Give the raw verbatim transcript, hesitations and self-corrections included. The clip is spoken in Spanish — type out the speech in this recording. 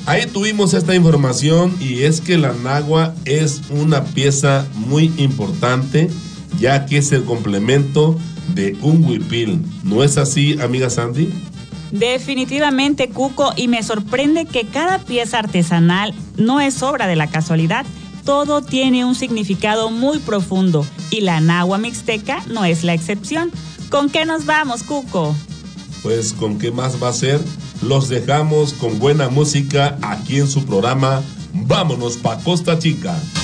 Ahí tuvimos esta información y es que la nagua es una pieza muy importante, ya que es el complemento de un huipil. ¿No es así, amiga Sandy? Definitivamente, Cuco, y me sorprende que cada pieza artesanal no es obra de la casualidad. Todo tiene un significado muy profundo y la nagua mixteca no es la excepción. ¿Con qué nos vamos, Cuco? Pues, ¿con qué más va a ser? Los dejamos con buena música aquí en su programa Vámonos pa' Costa Chica.